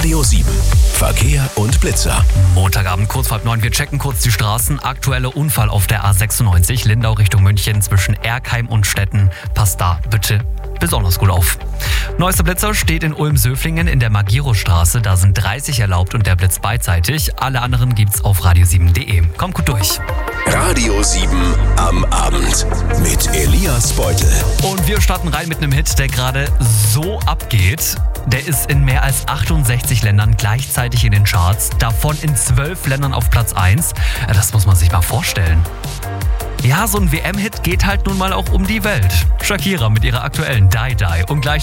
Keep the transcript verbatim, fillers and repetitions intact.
Radio sieben. Verkehr und Blitzer. Montagabend kurz vor halb neun. Wir checken kurz die Straßen. Aktueller Unfall auf der A sechsundneunzig, Lindau Richtung München zwischen Erkheim und Stetten. Passt da bitte besonders gut auf. Neuester Blitzer steht in Ulm-Söflingen in der Magiro-Straße. Da sind dreißig erlaubt und der Blitz beidseitig. Alle anderen gibt's auf radio sieben punkt de. Kommt gut durch. Radio sieben am Abend mit Elias Beutel. Und wir starten rein mit einem Hit, der gerade so abgeht. Der ist in mehr als achtundsechzig Ländern gleichzeitig in den Charts. Davon in zwölf Ländern auf Platz eins. Das muss man sich mal vorstellen. Ja, so ein W M-Hit geht halt nun mal auch um die Welt. Shakira mit ihrer aktuellen Die Die und gleich